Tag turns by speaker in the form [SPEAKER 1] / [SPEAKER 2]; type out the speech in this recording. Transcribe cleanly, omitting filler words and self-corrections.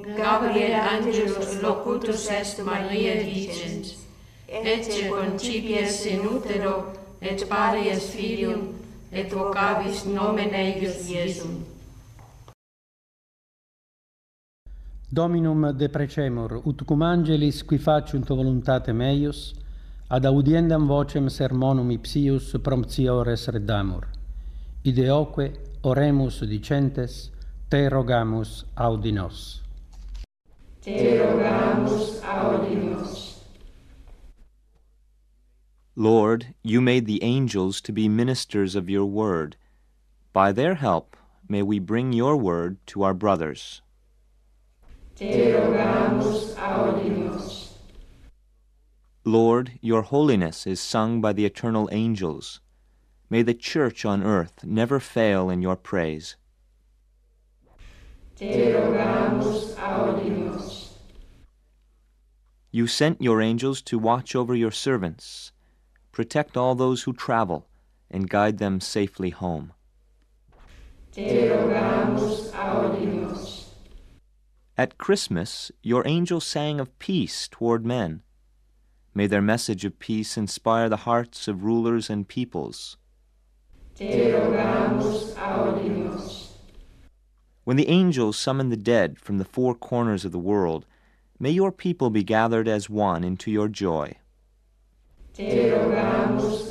[SPEAKER 1] Gabriel Angelus locutus est Maria dicens, ecce concipies in utero, et parias filium, et vocabis nomen eius Iesum.
[SPEAKER 2] Dominum deprecemur, ut cum angelis qui faciunt voluntatem eius, ad audiendam vocem sermonum ipsius promptiores reddamur. Ideoque oremus dicentes, te rogamus audi nos.
[SPEAKER 1] Te rogamus audi nos.
[SPEAKER 3] Lord, you made the angels to be ministers of your word. By their help may we bring your word to our brothers.
[SPEAKER 1] Te rogamus audi nos.
[SPEAKER 3] Lord, your holiness is sung by the eternal angels. May the church on earth never fail in your praise.
[SPEAKER 1] Te rogamus audi nos.
[SPEAKER 3] You sent your angels to watch over your servants, protect all those who travel, and guide them safely home.
[SPEAKER 1] Te rogamus audi nos.
[SPEAKER 3] At Christmas, your angels sang of peace toward men. May their message of peace inspire the hearts of rulers and peoples.
[SPEAKER 1] Te rogamus audi nos.
[SPEAKER 3] When the angels summon the dead from the four corners of the world, may your people be gathered as one into your joy.
[SPEAKER 1] Te rogamus